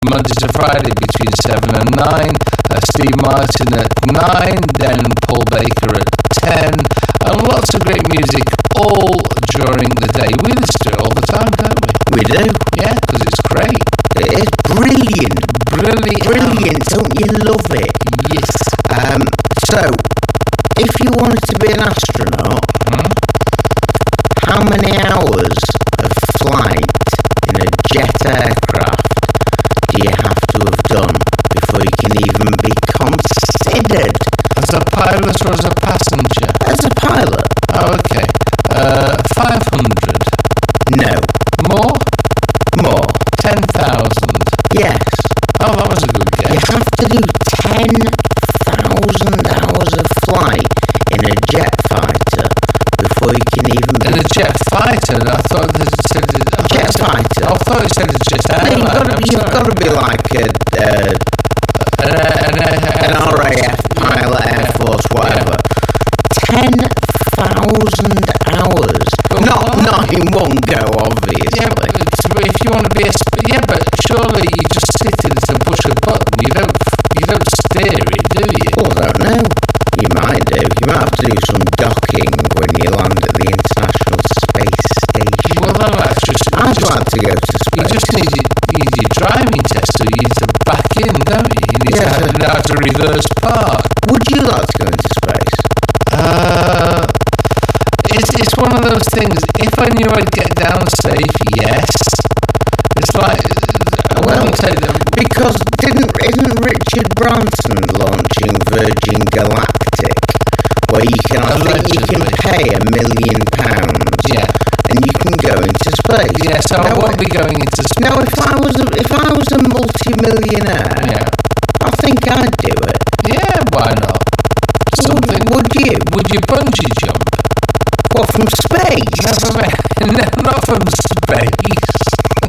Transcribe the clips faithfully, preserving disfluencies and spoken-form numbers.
Monday to Friday between seven and nine. Uh, Steve Martin at nine, then Paul Baker at ten, and lots of great music all during the day. We listen to it all the time, don't we? We do. Yeah, because it's great. It is brilliant. Brilliant. Brilliant. Don't you love it? Yes. Um, so, if you wanted to be an astronaut, Hmm? how many hours of flight in a jet aircraft do you have to have done before you can even be considered As a pilot or as a passenger? as a pilot? Oh, okay. Uh, five hundred. No. More? More. ten thousand. Yes. Oh, that was a good You guess. have to do ten thousand hours of flight in a jet fighter before you can even be... In a jet fighter? I thought it said... It, I thought Jet it said- fighter? I thought it said a jet No, airline. you've got to, I'm you've sorry. got to be like a, uh, An, an, an, an R A F pilot, Air Force, whatever. ten thousand hours. But Not why? not in one go, obviously. Yeah, but it's- if you want to be a... Sp- yeah, but surely you just sit in it and push a button. You don't you don't steer it, do you? Well, I don't know. You might do. You might have to do some docking when you land at the International Space Station. Well, no, that's just... I'd just like to go to You space. just need your, need your driving test, so you need to back in, don't you? You need Yeah, to so- know how to reverse park. Would you like to go into space? Uh, it's, it's one of those things, if I knew I'd get down safe, yes. It's like, I Well, wouldn't take them. Because didn't isn't Richard Branson launching Virgin Galactic, where you can I think you can Allegedly. pay a million pounds, Yeah. and you can go into space. Yeah, so I Now, won't be going into space. Now, if I was a, if I was a multi-millionaire, Yeah. I think I'd do it. Yeah, why not? Something. Would, would you? Would you bungee jump? What, from space? No, from, no, not from space.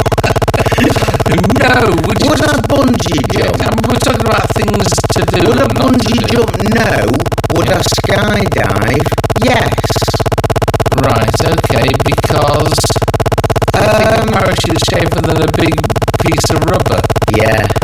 No, would you? Would I bungee Yeah, jump? and we're talking about things to do. Would I and not to bungee do. jump? No. Would Yeah. I skydive? Yes. Right, okay, because I think Um, a parachute's safer than a big piece of rubber. Yeah.